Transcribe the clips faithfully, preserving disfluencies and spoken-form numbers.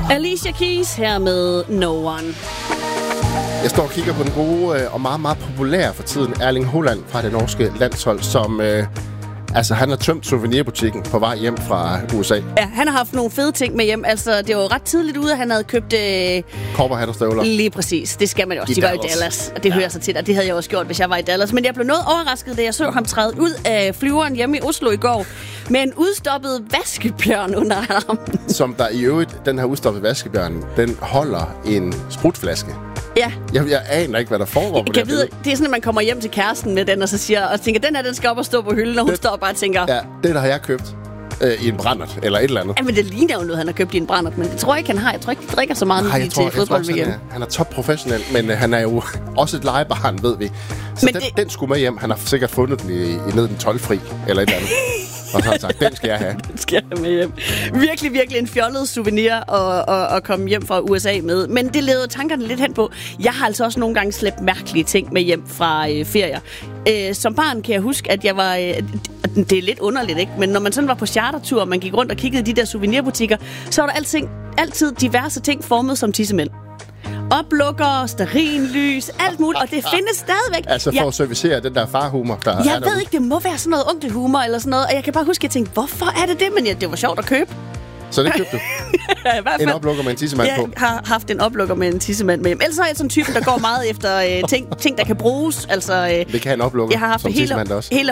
Alicia Keys her med No One. Jeg står og kigger på den gode øh, og meget, meget populære for tiden Erling Haaland fra det norske landshold, som øh, altså han har tømt souvenirbutikken på vej hjem fra U S A. Ja, han har haft nogle fede ting med hjem. Altså, det var jo ret tidligt ude, at han havde købt... Øh, Kopperhat og støvler. Lige præcis. Det skal man jo også. I De var i Dallas. Dallas, og det ja. hører sig til, og det havde jeg også gjort, hvis jeg var i Dallas. Men jeg blev noget overrasket, da jeg så ham træde ud af flyveren hjemme i Oslo i går, med en udstoppet vaskebjørn under armen. Som der i øvrigt, den her udstoppede vaskebjørn, den holder en sprutflaske. Ja. Jeg, jeg aner ikke, hvad der foregår på jeg det vide, Det er sådan, at man kommer hjem til kæresten med den, og så siger, og tænker, den her, den skal op og stå på hylden, og hun det, står bare og tænker... Ja, det der har jeg købt øh, i en brændert, eller et eller andet. Ja, men det ligner jo noget, han har købt i en brændert, men det tror jeg ikke, han har. Jeg tror ikke, de drikker så meget Nej, lige til fodbold med hjem. Han, han er top professionel, men øh, han er jo også et legebarn, ved vi. Så men den, det... den skulle med hjem. Han har sikkert fundet den i, i ned den toldfri, eller et eller andet. Og så har han sagt, den skal jeg have. Den skal jeg have med hjem. Virkelig, virkelig en fjollet souvenir at, at, at komme hjem fra U S A med. Men det leder tankerne lidt hen på. Jeg har altså også nogle gange slæbt mærkelige ting med hjem fra øh, ferier. Øh, som barn kan jeg huske, at jeg var... Øh, det er lidt underligt, ikke? Men når man sådan var på chartertur, og man gik rundt og kiggede i de der souvenirbutikker, så var der alting, altid diverse ting formet som tissemænd. Oplukker, stearinlys, alt muligt, og det findes stadigvæk. Altså for jeg, at servicere den der farhumor, der jeg er ved ikke, det må være sådan noget onkelhumor eller sådan noget, og jeg kan bare huske, at jeg tænkte, hvorfor er det det? Men ja, det var sjovt at købe. Så det købte du? Ja, i hvert fald. En oplukker med en tissemand på? Jeg har haft en oplukker med en tissemand med hjem. Ellers er jeg sådan en type, der går meget efter øh, ting, ting, der kan bruges. Altså, øh, det kan en oplukker, jeg har haft som hele, tissemand også. Hele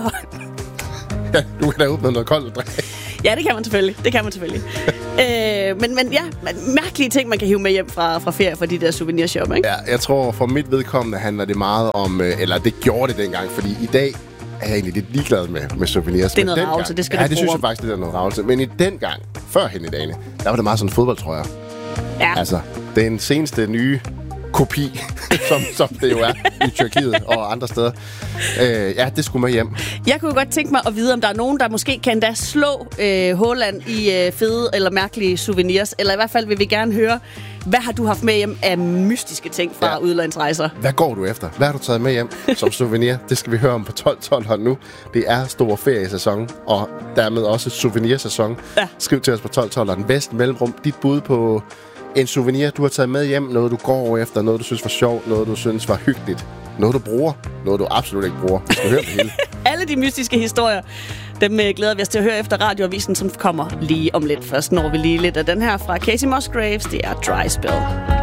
Ja, du kan da åbne noget koldt og drikke. Ja, det kan man selvfølgelig. Det kan man selvfølgelig. øh, men, men ja, mærkelige ting, man kan hive med hjem fra, fra ferie fra de der souvenirshop, ikke? Ja, jeg tror for mit vedkommende handler det meget om, eller det gjorde det dengang, fordi i dag er jeg egentlig lidt ligeglad med, med souvenirs. Det er noget ravelse, det skal ja, du det bruge synes om. jeg faktisk, det er noget ravelse. Men i den gang, førhen i dagene, der var det meget sådan fodboldtrøjer. Ja. Altså, den seneste nye kopi, som, som det jo er i Tyrkiet og andre steder. Øh, ja, det skulle med hjem. Jeg kunne godt tænke mig at vide, om der er nogen, der måske kan da slå øh, Haaland i øh, fede eller mærkelige souvenirs. Eller i hvert fald vil vi gerne høre, hvad har du haft med hjem af mystiske ting fra ja. udlandsrejser? Hvad går du efter? Hvad har du taget med hjem som souvenir? Det skal vi høre om på tolv tolv hold nu. Det er stor feriesæson, og dermed også souvenirsæson. Ja. Skriv til os på tolv tolv og den bedste mellemrum. Dit bud på en souvenir, du har taget med hjem, noget du går efter, noget du synes var sjovt, noget du synes var hyggeligt, noget du bruger, noget du absolut ikke bruger. Vi skal høre det hele. Alle de mystiske historier, dem glæder vi os til at høre efter radioavisen, som kommer lige om lidt. Først når vi lige lidt af den her fra Casey Musgraves, det er Dry Spell.